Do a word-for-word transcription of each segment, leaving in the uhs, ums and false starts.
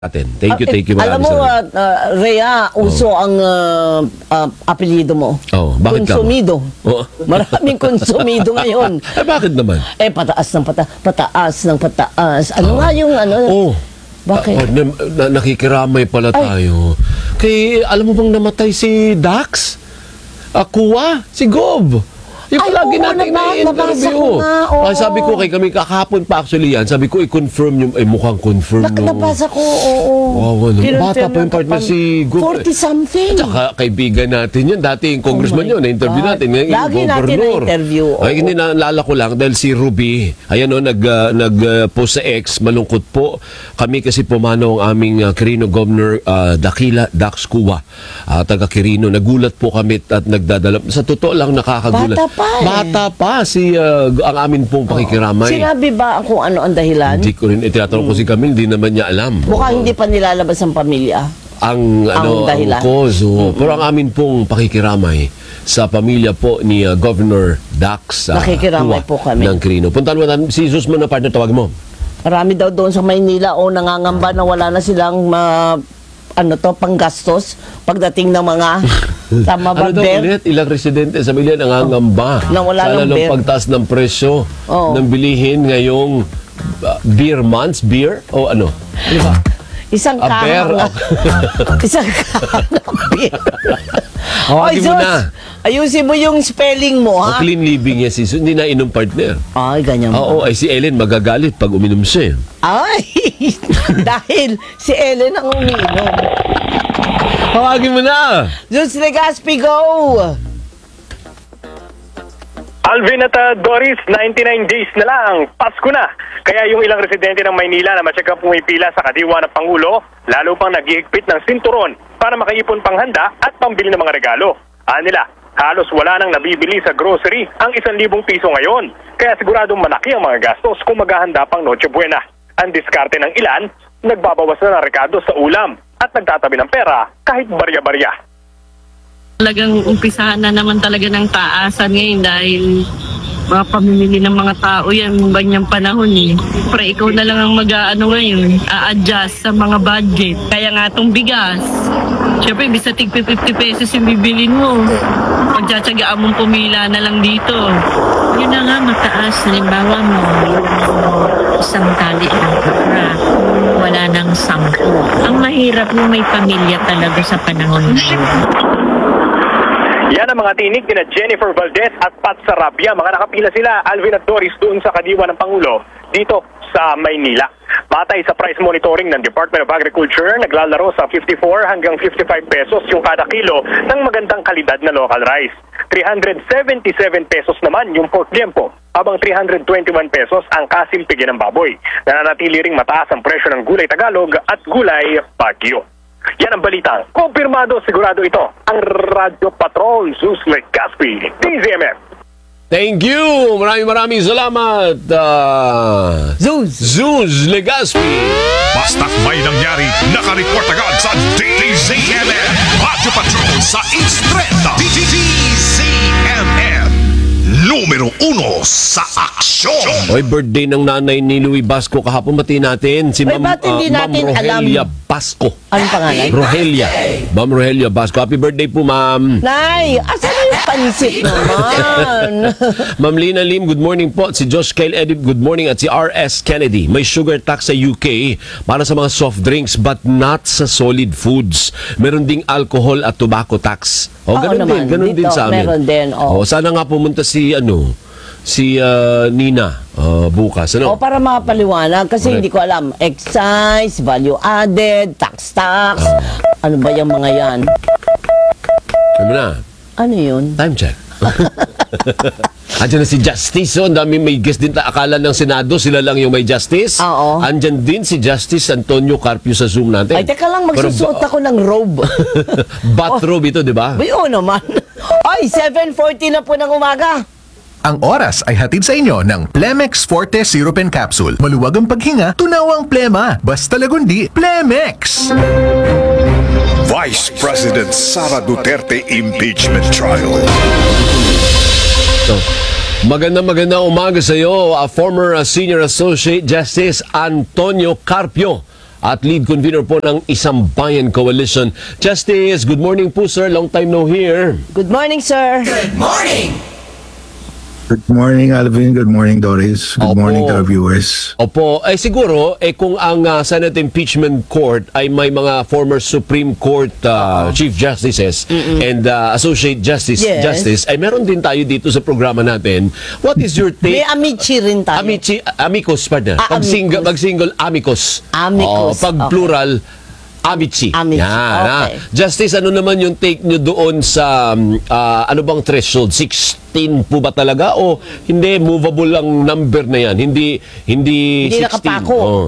Atin. Thank you, Ah, thank you. eh, Alam mo, uh, uh, Rhea, uso ang uh, uh, apelyido mo. Oh, bakit ka? Konsumido. Oh. Maraming konsumido ngayon. Eh, bakit naman? Eh, pataas ng pata pataas ng pataas. Ano nga yung ano? Oh. Bakit? Ah, na, na, nakikiramay pala Ay. tayo. Kay, alam mo bang namatay si Dax? Akuwa? Si Gob? Yung Ay, palagi oo, natin naba- nabasa na-interview. ko nga, oo. Ah, sabi ko kay kami, kakahapon pa actually yan. Sabi ko, i-confirm yung, ay mukhang confirm. Nak no. nabasa ko, oo. Wow, ano, Kinonfirm bata pa yung ng partner kapan- si Gob. forty something. Tsaka kaibigan natin yun. Dati yung congressman Oh my yun. Na-interview God. natin. Ngayon, yung Lagi natin governor. na-interview, oo. Ay, hindi naalala ko lang dahil si Ruby, ayan o, nag, uh, nag-post sa X, malungkot po. Kami kasi pumanaw ang aming uh, Quirino Governor uh, Dakila Dax Kuwa. Uh, taga Quirino. Nagulat po kami at nagdadala. Sa totoo lang, nakakagulat. Bata pa eh. Bata pa si uh, ang amin pong pakikiramay. Sinabi ba kung ano ang dahilan? Hindi ko rin, itinatanong ko si Camille, hindi naman niya alam. Mukhang hindi pa nilalabas ang pamilya. ang ano ang dahilan. cause. Oh. Pero ang amin pong pakikiramay sa pamilya po ni uh, Governor Dax uh, Nakikiramay po kami. ng Quirino. Puntahan mo natin si Jesus mo na partner, tawag mo. Marami daw doon sa Maynila o nangangamba na wala na silang ma, ano to, panggastos pagdating ng mga tama ba, Ano daw Ber? ulit? Ilang residente sa Pamilya nangangamba Na wala sa ng lalong beer. pagtaas ng presyo Oo. ng bilihin ngayong uh, beer months, beer o ano? Ano ba? Isang A bear. kahang isang kahang beer. Hawagin Oy, mo Sus, na. ayusin mo yung spelling mo, O ha? clean living yan si Jesus. Hindi na inom partner. Ay, ganyan ba? Oo, ay si Ellen magagalit pag uminom siya. Ay, dahil si Ellen ang umiinom. Hawagin mo na. Zeus Legaspi, go! Alvin at uh, Doris, ninety-nine days na lang, Pasko na. Kaya yung ilang residente ng Maynila na matyagang pumipila sa kadiwa ng Pangulo, lalo pang naghihigpit ng sinturon para makaipon pang handa at pambili ng mga regalo. Anila, halos wala nang nabibili sa grocery ang isang libong piso ngayon. Kaya siguradong malaki ang mga gastos kung maghahanda pang Noche Buena. Ang diskarte ng ilan, nagbabawas na ng rekado sa ulam at nagtatabi ng pera kahit barya-barya. Talagang umpisahan na naman talaga ng taasan ngayon dahil mga pamimili ng mga tao yan ng ganyang panahon eh. Pero ikaw na lang ang mag-ano ngayon, a-adjust sa mga budget. Kaya nga itong bigas, syempre imbis na tig fifty pesos yung bibilin mo, pagtsatsagaan mong pumila na lang dito. Yun na nga, mataas. Halimbawa mo, isang tali ng kapra, wala nang sampu. Ang mahirap yung may pamilya talaga sa panahon ngayon. Yan ang mga tinig ni Jennifer Valdez at Pat Sarabia. Mga nakapila sila, Alvin at Doris, doon sa kadiwa ng Pangulo dito sa Maynila. Batay sa price monitoring ng Department of Agriculture, naglalaro sa fifty-four hanggang fifty-five pesos yung kada kilo ng magandang kalidad na local rice. three hundred seventy-seven pesos naman yung pork liempo, habang three hundred twenty-one pesos ang kasimpigin ng baboy. Nananatili ring mataas ang presyo ng gulay Tagalog at gulay Baguio. Yan ang balitang. Kumpirmado, sigurado ito. Ang Radyo Patrol, Zeus Legaspi, D Z M F. Thank you! Maraming maraming salamat! Uh, Zeus! Zeus Legaspi! Basta't may nangyari, nakareport agad sa D Z M M. Radyo Patrol sa Instreta. D Z M M. Numero uno sa aksyon. Oy, birthday ng nanay ni Louie Basco kahapon. Batiin natin si Oy, Ma'am ba't hindi ah, Ma'am natin alam? Rogelia Basco. Anong pangalan? Rogelia. Ma'am Rogelia Basco. Happy birthday po, Ma'am. Nay, asan na yung pansit naman? Ma'am Lina Lim, good morning po. Si Josh Kyle Edip, good morning. At si R S Kennedy, may sugar tax sa U K para sa mga soft drinks but not sa solid foods. Meron ding alcohol at tobacco tax. O, Oo ganun din. naman. Ganun din Dito, sa amin. meron din, oo. O, sana nga pumunta si, ano, si ah, Nina ah, bukas. Ano? O para mapaliwanag, kasi Correct. hindi ko alam. Excise, value added, tax tax. Ano ba yung mga yan? Ano na? Ano yun? Time check. Andiyan na si Justice. Oh. Ang dami may guest din. Akala ng Senado, sila lang yung may Justice. Oo. Andyan din si Justice Antonio Carpio sa Zoom natin. Ay, teka lang, magsusuot Pero, ako ng robe. bathrobe ito, di ba? Ay, oo naman. Ay, seven forty na po ng umaga. Ang oras ay hatid sa inyo ng Plemex Forte Syrup and Capsule. Maluwag ang paghinga, tunaw ang plema. Basta lagundi, Plemex! Vice President Sara Duterte impeachment trial. So, maganda maganda umaga sa iyo, uh, former uh, Senior Associate Justice Antonio Carpio. at lead convener po ng Isang Bayan Coalition. Justice, good morning po sir. Long time no hear. Good morning, sir. Good morning, Alvin. Good morning, Doris. Good Opo. morning to our viewers. Opo, ay siguro eh kung ang ah, Senate Impeachment Court ay may mga former Supreme Court ah, Chief Justices and ah, Associate Justice Yes. Justice ay meron din tayo dito sa programa natin. What is your May take? amici rin tayo. Amici, amicus, partner. Ah, Pag single, amicus. pag single, amicus. Amicus, Oo, pag okay. plural, amici. Amici, Yan, ha? okay. Justice, ano naman yung take nyo doon sa, um, ah, ano bang threshold? sixteen po ba talaga? O hindi, movable ang number na yan? Hindi, hindi, Hindi sixteen. nakapako. Oh.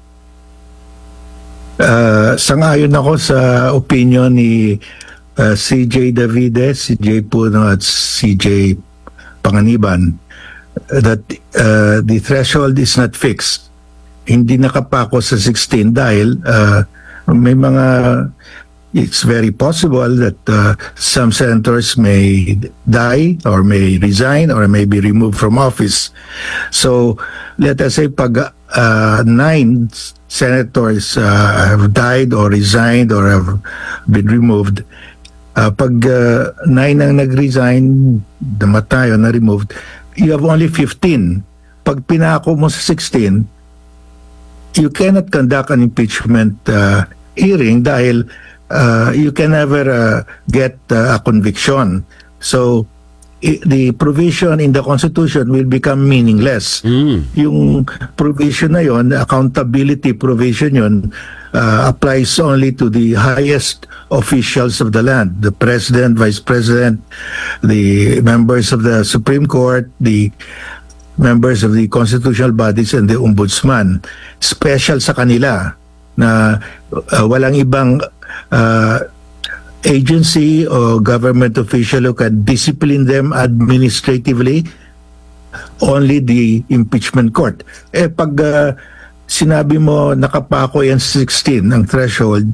Uh, sangayon ako sa opinion ni uh, C J Davides, C J Puno at C J Panganiban that uh, the threshold is not fixed. Hindi nakapako sa sixteen dahil uh, may mga it's very possible that uh, some senators may die or may resign or may be removed from office. So let us say pag uh, nine senators uh, have died or resigned or have been removed, uh, pag uh, nine ang nag-resign, namatay o na-removed, you have only fifteen. Pag pinako mo sa sixteen, you cannot conduct an impeachment uh, hearing dahil uh, you can never uh, get uh, a conviction. So i- the provision in the Constitution will become meaningless. Yung provision na yon, accountability provision yon, uh, applies only to the highest officials of the land, the President, Vice President, the members of the Supreme Court, the members of the constitutional bodies and the ombudsman. Special sa kanila na uh, walang ibang uh, agency o government official who can discipline them administratively, only the impeachment court. Eh pag uh, sinabi mo nakapako yan sixteen ang threshold,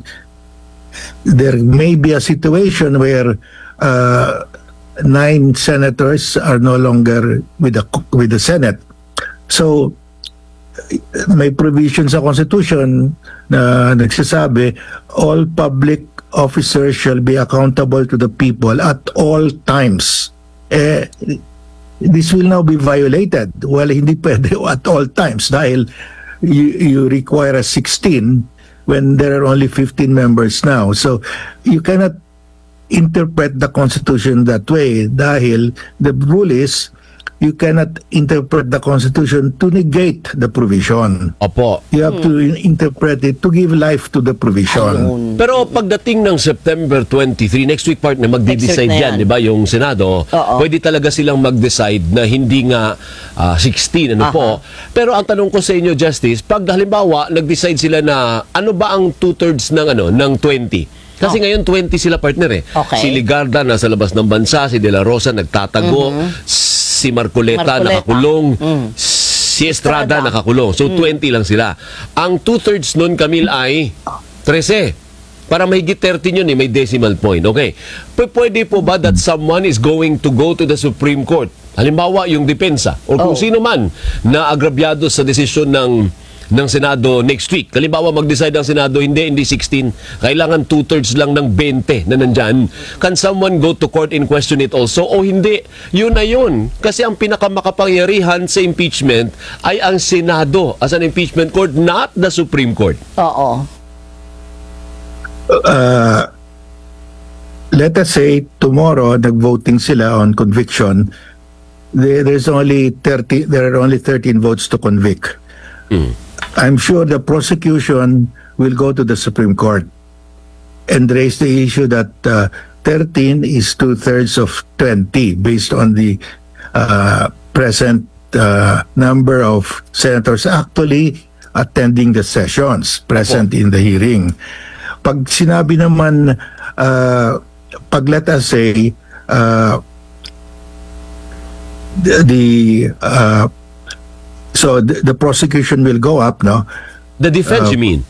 there may be a situation where uh, nine senators are no longer with the with the Senate. So may provision sa Constitution na nagsasabi all public officers shall be accountable to the people at all times. Eh, this will now be violated. Well, hindi pwede at all times dahil you, you require a sixteen when there are only fifteen members now. So you cannot interpret the Constitution that way dahil the rule is you cannot interpret the Constitution to negate the provision. Opo. You have to in- interpret it to give life to the provision. Pero pagdating ng September twenty-three, next week partner, magde-decide Next week na yan, yan. di ba, yung Senado. Oo. Pwede talaga silang mag-decide na hindi nga ah, sixteen, ano Aha. po. Pero ang tanong ko sa inyo, Justice, pag halimbawa, nag-decide sila na ano ba ang two-thirds ng, ano, ng twenty? Kasi Oh. ngayon twenty sila partner eh. Okay. Si Ligarda nasa labas ng bansa, si De La Rosa nagtatago, si Marcoleta, Marcoleta. nakakulong, Mm. si Estrada, Estrada. nakakulong. So twenty lang sila. Ang two-thirds nun, Camille, ay thirteen. Para mahigit thirteen yun eh, may decimal point. Okay. P- pwede po ba that someone is going to go to the Supreme Court? Halimbawa, yung depensa o kung Oh. sino man na agrabyado sa desisyon ng ng Senado next week. Halimbawa, mag-decide ang Senado, hindi, hindi sixteen. Kailangan two-thirds lang ng twenty na nandyan. Can someone go to court and question it also? O hindi? Yun na yun. Kasi ang pinakamakapangyarihan sa impeachment ay ang Senado as an impeachment court, not the Supreme Court. Oo. Uh, let us say tomorrow nag-voting sila on conviction. There, there's only thirty. There are only thirteen votes to convict. I'm sure the prosecution will go to the Supreme Court and raise the issue that uh, thirteen is two-thirds of twenty based on the uh, present uh, number of senators actually attending the sessions, present in the hearing. Pag sinabi naman, uh, pag let us say, uh, the, the uh, so the, the prosecution will go up, no? The defense, you mean?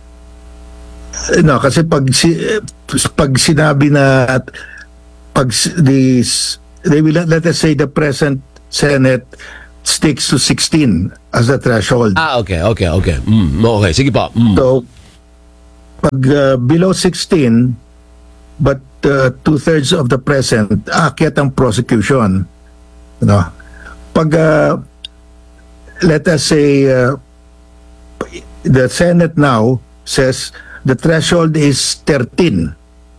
No, kasi pag si, pag sinabi na at pag s- the they will let us say the present Senate sticks to sixteen as a threshold. Ah, okay, okay, okay. Mm, okay, sige pa. Mm. So pag uh, below sixteen, but uh, two-thirds of the present, aakyat ang prosecution. No? Pag, uh, let us say, uh, the Senate now says the threshold is thirteen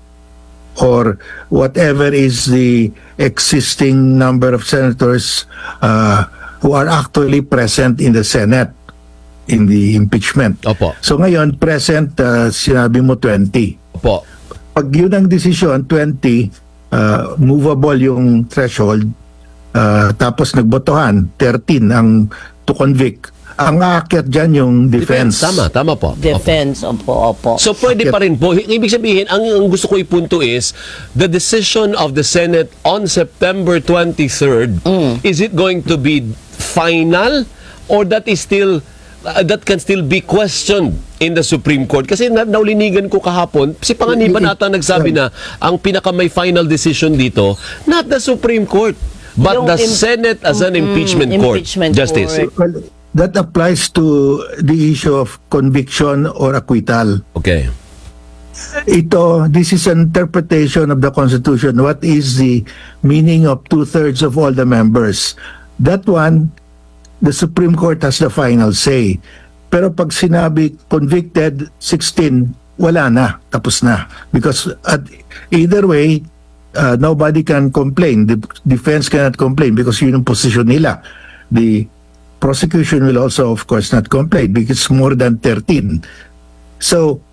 or whatever is the existing number of senators uh, who are actually present in the Senate in the impeachment. Opo. So ngayon, present, uh, sinabi mo twenty. Opo. Pag yun ang desisyon, twenty, uh, movable yung threshold, uh, tapos nagbotohan, thirteen ang to convict. Ang aakyat dyan yung defense. Tama, tama po. Opo. Defense, opo, opo. So pwede pa rin po. Ibig sabihin, ang, ang gusto ko ipunto is the decision of the Senate on September twenty-third, is it going to be final or that is still uh, that can still be questioned in the Supreme Court? Kasi na, naulinigan ko kahapon, si Panganiban ata nagsabi na ang pinaka may final decision dito, not the Supreme Court, but Yung the im- Senate as an Mm, impeachment court. impeachment Justice. court. Well, that applies to the issue of conviction or acquittal. Okay. Ito, this is an interpretation of the Constitution. What is the meaning of two-thirds of all the members? That one, the Supreme Court has the final say. Pero pag sinabi convicted, sixteen, wala na, tapos na. Because at either way, uh, nobody can complain. The defense cannot complain because yun ang position nila. The prosecution will also, of course, not complain because it's more than thirteen. So,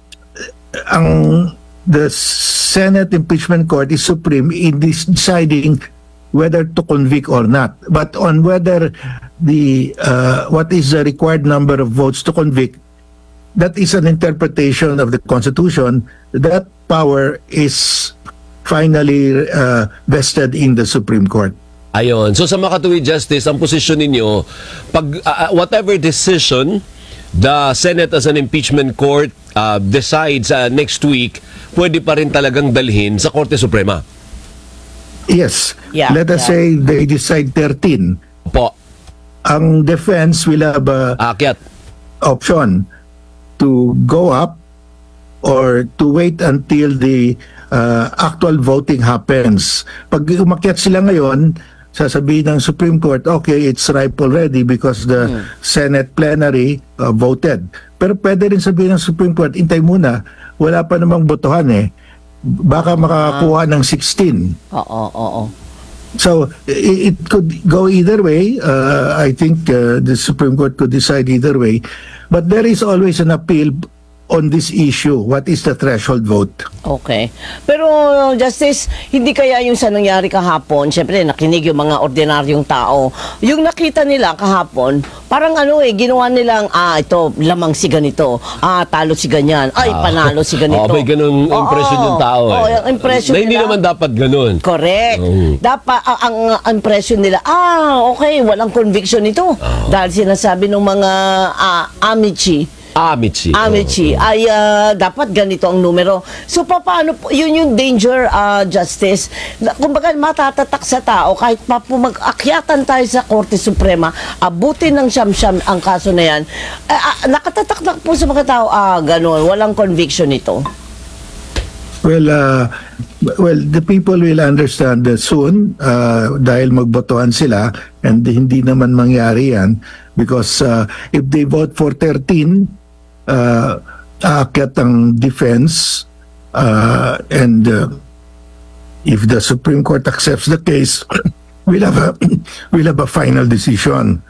ang the Senate Impeachment Court is supreme in this deciding whether to convict or not. But on whether the uh, what is the required number of votes to convict, that is an interpretation of the Constitution. That power is finally uh, vested in the Supreme Court. Ayon. So sa makatuwid justice, ang posisyon ninyo, pag uh, whatever decision the Senate as an impeachment court uh, decides uh, next week, pwede pa rin talagang dalhin sa Korte Suprema. Yes. Yeah, Let us yeah. say they decide thirteen. Po, Ang defense will have a aakyat. option to go up or to wait until the uh, actual voting happens. Pag umakyat sila ngayon, sasabihin ng Supreme Court, okay, it's ripe already because the Senate plenary uh, voted. Pero pwede rin sabihin ng Supreme Court, intay muna, wala pa namang botohan eh. Baka makakakuha ng sixteen. Oo, oo. So i- it could go either way. Uh, I think uh, the Supreme Court could decide either way. But there is always an appeal on this issue. What is the threshold vote? Okay. Pero, Justice, hindi kaya yung sa nangyari kahapon, syempre nakinig yung mga ordinaryong tao, yung nakita nila kahapon, parang ano eh, ginawa nilang, ah, ito, lamang si ganito, ah, talo si ganyan, ay, Ah. panalo si ganito. Oh, may ganung impression Oo, yung tao eh. Oo, yung impression na hindi nila. naman dapat ganun. Correct. Oo. Dapat ah, ang ah, impression nila, ah, okay, walang conviction ito. Dahil sinasabi ng mga ah, amici, Amici. Amici, ay ah, dapat ganito ang numero. So paano po, yun yung danger, ah, Justice. Na, kumbaga matatatak sa tao kahit pa po mag-akyatan tayo sa Korte Suprema, abutin ng siyam-siyam ang kaso na yan. Ah, ah, nakatatak po sa mga tao, ah, ganun, walang conviction ito. Well, uh, well, the people will understand that soon uh, dahil magbotohan sila and hindi naman mangyari yan because uh, if they vote for thirteen, uh, aakyat ang defense uh, and uh, if the Supreme Court accepts the case, we'll have a, we'll have a final decision.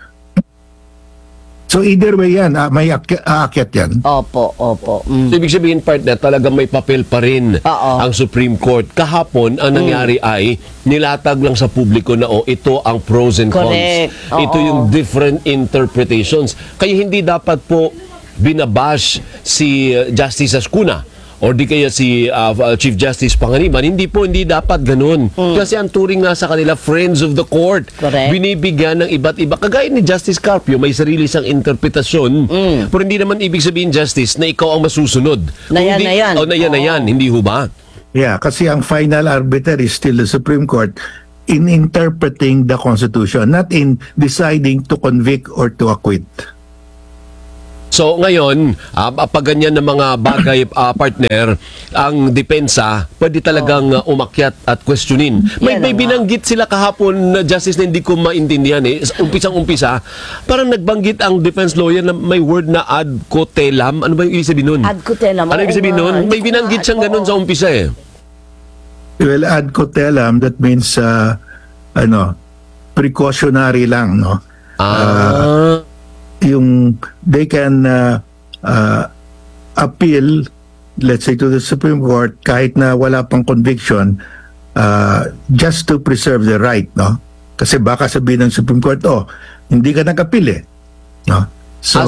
So either way yan, ah, may aky- aakyat yan. Opo, opo. Mm. So, ibig sabihin, partner, talagang may papel pa rin Oo. ang Supreme Court. Kahapon, ang nangyari ay nilatag lang sa publiko na, oh, ito ang pros and cons. Correct. Oo. Ito yung different interpretations. Kaya hindi dapat po binabash si uh, Justice Ascuna or di kaya si uh, uh, Chief Justice Panganiban. Hindi po, hindi dapat ganun. Kasi ang turing nga sa kanila, friends of the court. Correct. Binibigyan ng iba't iba. Kagaya ni Justice Carpio, may sarili siyang interpretasyon. Pero hindi naman ibig sabihin, Justice, na ikaw ang masusunod. Na yan, Hindi- na yan. Oh, na yan, na yan. Hindi ho ba? Yeah, kasi ang final arbiter is still the Supreme Court in interpreting the Constitution, not in deciding to convict or to acquit. So ngayon, uh, pag ganyan ng mga bagay, uh, partner, ang depensa, pwede talagang uh, umakyat at questionin. May, Yan may na nga. binanggit sila kahapon na Justice na hindi ko maintindihan eh. Umpisang-umpisa, parang nagbanggit ang defense lawyer na may word na ad cotellam. Ano ba yung ibig sabihin nun? Ad cotellam, Ano oo ibig sabihin nga. nun? Hindi May ko binanggit nga- siyang ganun oo. sa umpisa eh. Well, ad cotellam, that means, uh, ano, precautionary lang, no? Ah. Yung, they can uh, uh, appeal, let's say, to the Supreme Court, kahit na wala pang conviction, uh, just to preserve the right, no? Kasi baka sabihin ng Supreme Court, oh, hindi ka nag-appeal eh. No? So,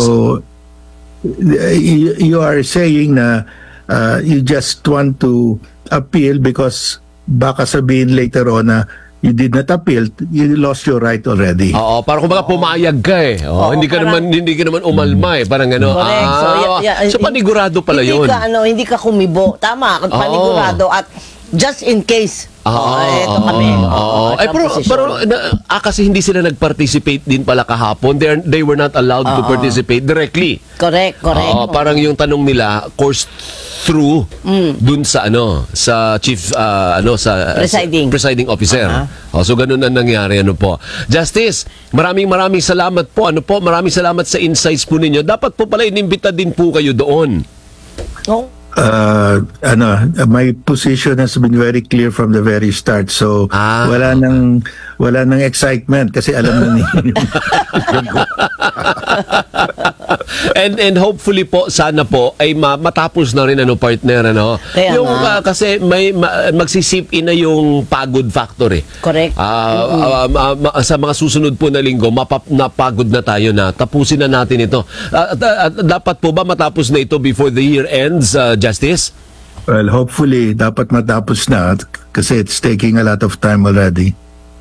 you, you are saying na uh, you just want to appeal because baka sabihin later on na you did not appeal, you lost your right already. Oo, parang kumbaga pumayag ka eh. Oo, Oo, hindi ka parang- naman hindi ka naman umalma eh, parang ano. Correct. So, Ah, yeah, yeah, so panigurado pala hindi 'yon. Ka, ano, hindi ka kumibo. Tama, panigurado at just in case. Oo, Oh, eto oo, kami. oo. Oo, Eh, ito ang pero, posisyon. pero na, ah, kasi hindi sila nag-participate din pala kahapon. They, are- they were not allowed to Oo. participate directly. Correct, correct. Oo, parang yung tanong nila, course through Mm. dun sa ano, sa chief ah, ano sa Presiding. sa presiding officer. Aha. Oh, so ganun ang nangyari ano po. Justice, maraming maraming salamat po. Ano po, maraming salamat sa insights po ninyo. Dapat po pala inimbita din po kayo doon. Oh, Uh, ano, my position has been very clear from the very start. So, Ah. wala nang wala nang excitement kasi alam na ninyo. and and hopefully po sana po ay ma- matapos na rin ano partner ano. Kaya yung nga. ah, kasi may ma- magsisip in na yung pagod factor eh. Correct. Ah, ah, ma- ma- sa mga susunod po na linggo mapap napagod na tayo na tapusin na natin ito. Ah, at- at dapat po ba matapos na ito before the year ends, ah, Justice? Well, hopefully, dapat matapos na kasi it's taking a lot of time already.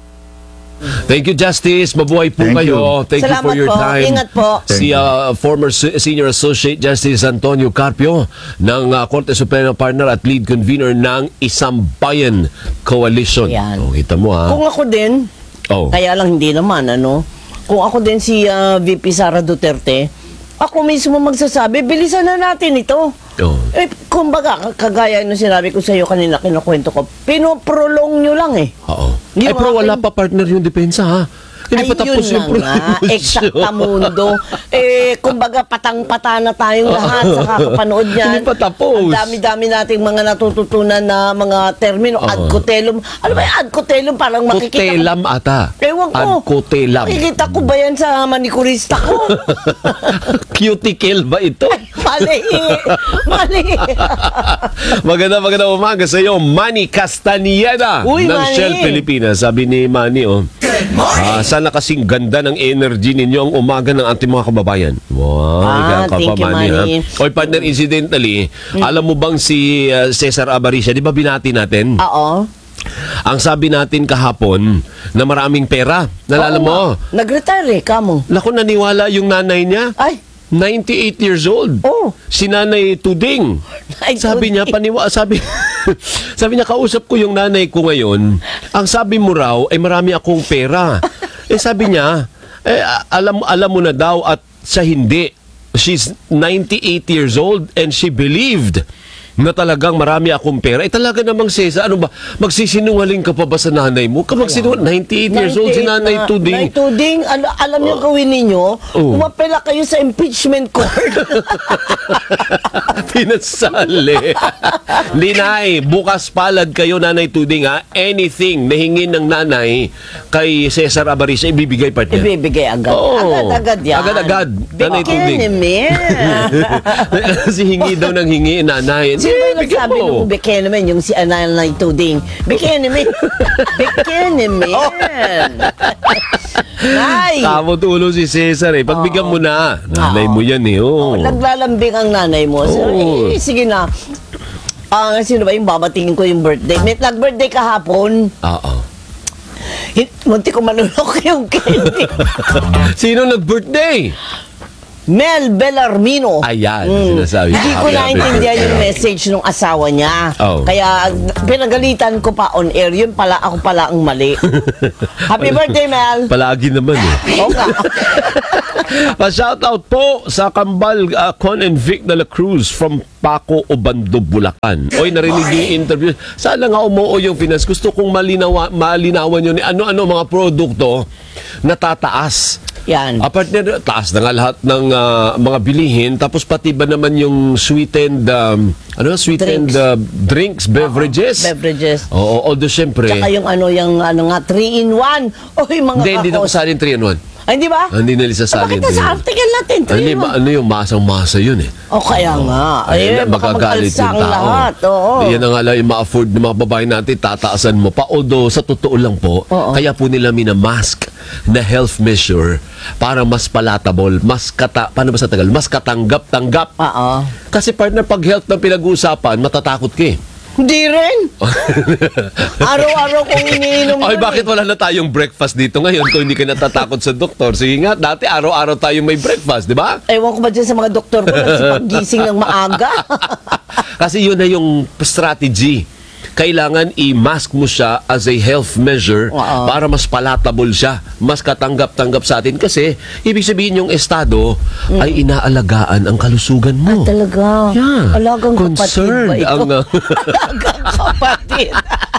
Thank you, Justice. Mabuhay po Thank kayo. you. Thank you for Salamat your po. time. Ingat po. Si uh, former se- Senior Associate Justice Antonio Carpio ng uh, Korte Suprema Partner at Lead Convener ng Isang Bayan Coalition. Yan. Oh, kita mo ha. Kung ako din, Oh. kaya lang hindi naman, ano, kung ako din si ah, V P Sara Duterte, ako mismo magsasabi, bilisan na natin ito. Oh. Eh, kumbaga, kagaya nung sinabi ko sa iyo kanina, kinukwento ko, pinoprolong nyo lang eh. Oo. Ay, Yung pero wala akin- pa partner yung depensa ha. Hindi pa tapos Ayun yung na nga, promotion. eksaktamundo. Eh, kumbaga, patang-pata na tayong lahat sa kakapanood niyan. Hindi pa tapos. Ang dami-dami nating mga natututunan na mga termino. Ad cotelum. Ano ba yung ad cotelum? Parang makikita ko. Cotellam ata. Ewan ko. Ad cotellam. Makikita ko ba yan sa manikurista ko? Cuticle ba ito? Mali. Mali. maganda maganda umaga sa iyo, Manny Castañeda Uy, ng Manny. Shell Pilipinas. Sabi ni Manny, oh, ah, sana kasing ganda ng energy ninyo ang umaga ng ating mga kababayan. Wow, Ah, ikaw ka thank pa, you, Manny. Ha? Manny. Oy, partner, incidentally, alam mo bang si uh, Cesar Abaricia, di ba binati natin? Oo. Ang sabi natin kahapon na maraming pera. Nalala Oo mo? nga. Nag-retire eh, kamo. Naku, naniwala yung nanay niya. Ay. ninety-eight years old. Oh. Si Nanay Tuding. Ay, Sabi niya, Tuding. paniwa, sabi, sabi niya, kausap ko yung nanay ko ngayon. Ang sabi mo raw, ay marami akong pera. Eh sabi niya, eh, a- alam, alam mo na daw at sa hindi. She's ninety-eight years old and she believed na talagang marami akong pera. Eh talaga namang Cesar, ano ba, magsisinungaling ka pa ba sa nanay mo? Kapag sinungaling, ninety-eight years old si Nanay na- Tuding. Nanay Tuding, al- alam niyo gawin ninyo, Oh. umapela kayo sa impeachment court. Pinasali. Hindi nay, bukas palad kayo Nanay Tuding ha. Anything na hingin ng nanay kay Cesar Abaricia, ibibigay pa niya. Ibibigay agad. Oo. Agad-agad yan. Agad-agad. Nanay Bigyan Tuding. ni Mel. Kasi hingi daw ng hingi nanay. Sino Eh, ba bigyan nagsabi mo. nung bigyan naman yung si Nanay Tuding? Bigyan ni Mel. Bigyan ni Mel. Nay! Tamo tulo si Cesar eh. Pagbigyan mo na. Nanay mo yan eh. Oh, Oh. naglalambing ang nanay mo. So, Oo. eh, sige na. Ah, sino ba yung babatingin ko yung birthday? May nag-birthday kahapon. Oo. Hin- Munti ko manunok yung candy. Sino nag-birthday? Mel Bellarmino. Ayan, Mm. sinasabi. Hindi ko Happy, naintindihan happy yung birthday. message ng asawa niya. Oh. Kaya pinagalitan ko pa on air. Yun pala, ako pala ang mali. Happy birthday, Mel. Palagi naman eh. Oo nga. Pa-shoutout po sa Kambal uh, Con and Vic de la Cruz from Paco Obando, Bulacan. Oy, narinig niyo yung interview. Sana nga umuo yung finance. Gusto kong malinawa, malinawan yun. Ano-ano mga produkto na tataas. Yan. Ah, partner, taas na nga lahat ng ah, mga bilihin. Tapos pati ba naman yung sweetened, um, ano, sweetened Drinks. ah, drinks, beverages. Beverages. Oo, although syempre. Tsaka yung ano, yung ano nga, three in one. Oy, mga Hindi, hindi na kakos. kasali three in one. Ay, di ba? Hindi nila sasalin. Bakit nasa article natin, Ano, three in yung- one? ano yung masang-masa yun eh. O kaya nga. Ayun, Ay, baka magagalit mag-alsa yung ang tao. lahat. Oo. Yan na nga lang yung ma-afford ng mga babae natin, tataasan mo pa. Although, sa totoo lang po, Oo. kaya po nila minamask na health measure para mas palatable, mas kata, paano ba sa Tagal? Mas katanggap-tanggap. Oo. Kasi partner, pag health na pinag-uusapan, matatakot ka eh. Hindi rin. Araw-araw kong iniinom. Ay, yun bakit eh. wala na tayong breakfast dito ngayon kung hindi ka natatakot sa doktor? Sige nga, dati araw-araw tayong may breakfast, di ba? Ewan ko ba dyan sa mga doktor ko nagsipag-gising ng maaga? Kasi yun na yung strategy. Kailangan i-mask mo siya as a health measure Oo. para mas palatable siya, mas katanggap-tanggap sa atin. Kasi, ibig sabihin yung estado ay inaalagaan ang kalusugan mo. Talaga. Yeah. Alagang Concerned kapatid ba ito? ang, uh, Alagang kapatid.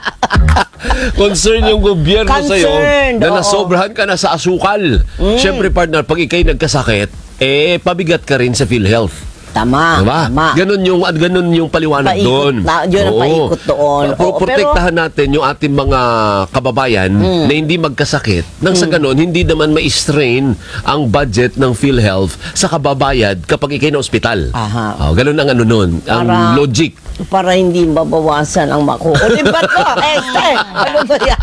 Concern yung gobyerno sa'yo Concerned, na oo. nasobrahan ka na sa asukal. Siyempre, partner, pag ikay nagkasakit, eh, pabigat ka rin sa PhilHealth. Tama, Diba? tama. Ganun yung, at ganun yung paliwanag Paikot doon. na- yun ang Oo. paikot doon. Pro- Oo, protektahan natin yung ating mga kababayan Hmm. na hindi magkasakit. Nang sa ganun, hindi naman ma-strain ang budget ng PhilHealth sa kababayad kapag ikay na ospital. Aha. Oh, ganun ang ano nun, ang Para- logic. Para hindi mabawasan ang makukulit. Ba't ko? Este, ano ba yan?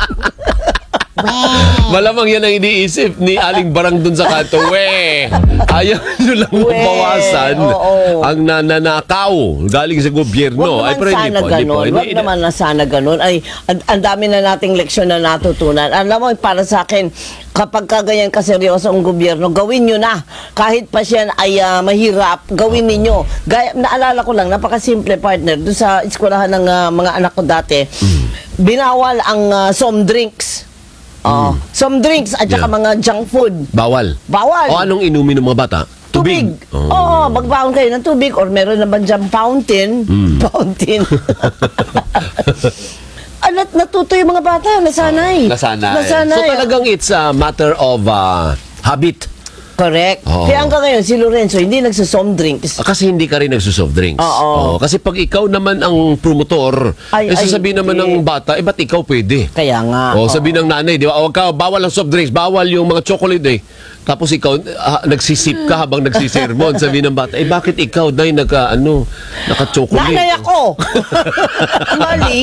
Malamang yan ang iniisip ni Aling Barang dun sa kanto. We, ayaw nyo lang We, mabawasan oo. ang nananakaw galing sa gobyerno. Huwag Ay, pero naman hindi sana po, hindi po. ganun. Hindi- Huwag naman na sana ganun. Ay, ang, ang dami na nating leksyon na natutunan. Alam mo, para sa akin, kapag kaganyan kaseryoso ang gobyerno, gawin nyo na. Kahit pa siya ay ah, mahirap, gawin ninyo. Gaya, naalala ko lang, napakasimple partner, doon sa eskwelahan ng ah, mga anak ko dati, binawal ang ah, soft drinks. Oh, soft drinks at saka Yeah. mga junk food. Bawal. Bawal. O anong inumin ng mga bata? Tubig. Oh. Oo, magbaon kayo ng tubig or meron naman dyan fountain. Hmm. Fountain. Ah, nat- natuto yung mga bata, nasanay. Nasanay. Nasanay. So talagang it's a matter of uh, habit. Correct. Oo. Kaya hanggang ngayon, si Lorenzo hindi nagsasoft drinks. Ah, Kasi hindi ka rin nagsusoft drinks. Oo. Kasi pag ikaw naman ang promotor, Ay, eh ay, sasabihin naman hindi. ng bata, eh ba't ikaw pwede? Kaya nga. O oo. sabi ng nanay, di ba? O ka, bawal ang soft drinks, bawal yung mga chocolate eh. Tapos ikaw, ah, nagsisip ka habang nagsisermon. Sabi ng bata, eh bakit ikaw, day, naka, ano, naka-chocolate? Nanay ako! Mali!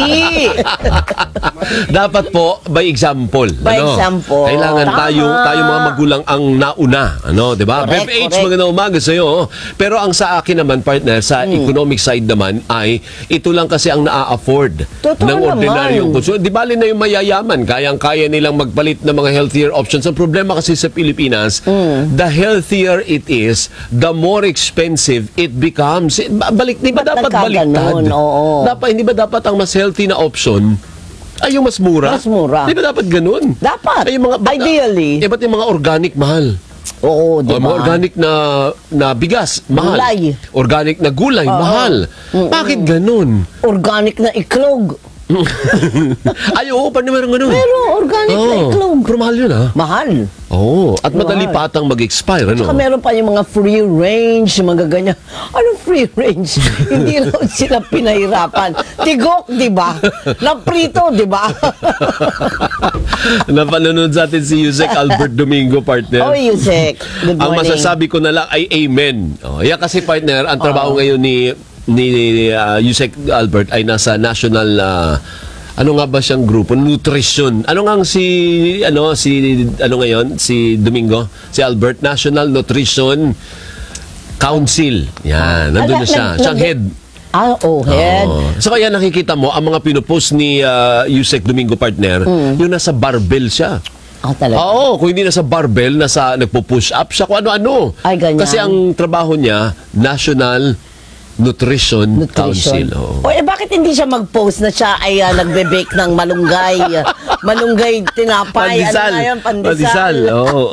Dapat po, by example. By example. Kailangan Tama. tayo, tayo mga magulang ang nauna. Ano, di ba? Correct, Bev H, correct. magandang umaga sa'yo. Pero ang sa akin naman, partner, sa Hmm. economic side naman, ay ito lang kasi ang naa-afford Totoo ng ordinaryong naman. consumer. Di bali na yung mayayaman. Kayang-kaya nilang magpalit ng mga healthier options. Ang problema kasi sa Pilipinas, Hmm. the healthier it is, the more expensive it becomes. Ba- Balik, di ba Ba't dapat baliktad? nagkaganon? Oo. Dapat, hindi ba dapat ang mas healthy na option ay yung mas mura? Mas mura. Di ba dapat ganun? Dapat. Ay, yung mga, ba't- Ideally. Eh, ba't yung mga organic mahal? Oo, di O, ba? mga organic na, na bigas, mahal. Gulay. Organic na gulay, mahal. Bakit ganun? Organic na iklog. Ay, oo, pa naman ganun. Pero organic na Oo. iklog. Pero mahal yun, ha? Mahal. Oo. At madali Mahal. pa atang mag-expire, ano? Saka meron pa yung mga free range, yung mga ganyan. Anong free range? Hindi raw sila pinahirapan. Tigok, di ba? Naprito, di ba? Napanonood sa atin si Yusek Albert Domingo, partner. Oh, Yusek. Good Ang morning. masasabi ko na lang ay amen. Oh, yan kasi, partner, ang trabaho ngayon ni ni uh, Yusek Albert ay nasa national uh, ano nga ba siyang grupo? Nutrition. Ano nga ang si ano si ano ngayon si Domingo, si Albert, National Nutrition Council. Yan, nandun na Ah, siya. nag- Siyang nag- head. Ah, oh, head. Oo. So kaya nakikita mo ang mga pinupost ni uh, Yusek Domingo, partner, yung nasa barbell siya. Ah, talaga. Oo, kung hindi nasa barbell, nasa nagpo-push up siya kung ano-ano. Ay, ganyan. Kasi ang trabaho niya, national Nutrition, Nutrition. Council. oo. O eh, bakit hindi siya mag-post na siya ay ah, nagbe-bake ng malunggay? malunggay tinapay. Pandesal. Ano nga yun? Pandesal, Pandesal. oo.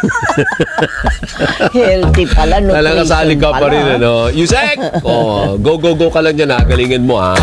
Healthy pala. Talaga Nutrition kasali ka pa pala. rin, ano? Yusek! Oh, go, go, go ka lang dyan, ha? Galingin mo, ha?